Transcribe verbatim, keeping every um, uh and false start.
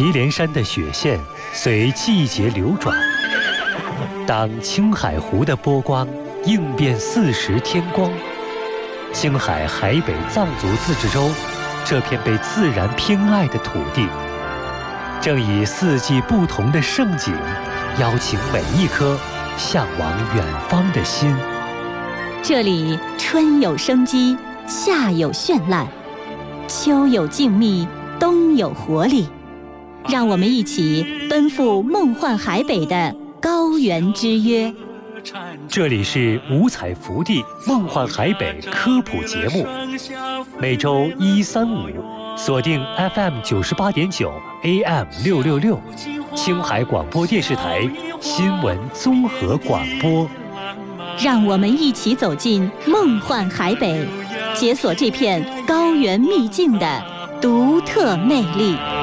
祁连山的雪线随季节流转，当青海湖的波光映遍四时天光，青海海北藏族自治州这片被自然偏爱的土地，正以四季不同的盛景，邀请每一颗向往远方的心。 这里春有生机，夏有绚烂，秋有静谧，冬有活力。让我们一起奔赴梦幻海北的高原之约。 这里是五彩福地梦幻海北科普节目，每周一、三、五锁定 F M 九十八点九 A M 六六六，青海广播电视台新闻综合广播。 让我们一起走进梦幻海北，解锁这片高原秘境的独特魅力。